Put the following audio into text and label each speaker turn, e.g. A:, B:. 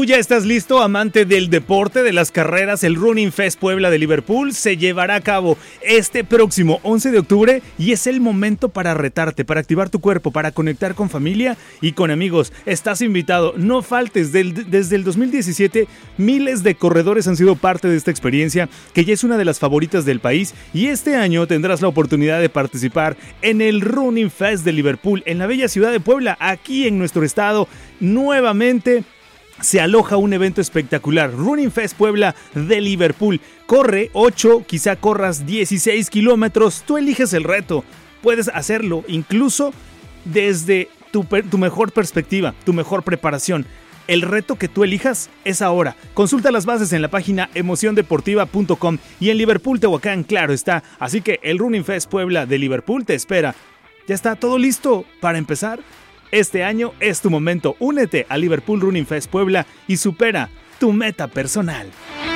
A: ya estás listo, amante del deporte, de las carreras? El Running Fest Puebla de Liverpool se llevará a cabo este próximo 11 de octubre y es el momento para retarte, para activar tu cuerpo, para conectar con familia y con amigos. Estás invitado, no faltes. Desde el 2017, miles de corredores han sido parte de esta experiencia, que ya es una de las favoritas del país, y este año tendrás la oportunidad de participar en el Running Fest de Liverpool, en la bella ciudad de Puebla, aquí en nuestro estado. Nuevamente se aloja un evento espectacular, Running Fest Puebla de Liverpool. Corre 8, quizá corras 16 kilómetros, tú eliges el reto. Puedes hacerlo incluso desde tu mejor perspectiva, tu mejor preparación. El reto que tú elijas es ahora. Consulta las bases en la página emociondeportiva.com y en Liverpool, Tehuacán, claro está. Así que el Running Fest Puebla de Liverpool te espera. ¿Ya está todo listo para empezar? Este año es tu momento. Únete a Liverpool Running Fest Puebla y supera tu meta personal.